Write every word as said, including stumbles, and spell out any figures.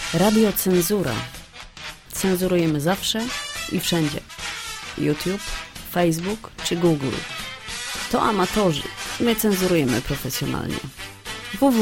Radiocenzura. Cenzurujemy zawsze i wszędzie. YouTube, Facebook czy Google. To amatorzy. My cenzurujemy profesjonalnie. w w w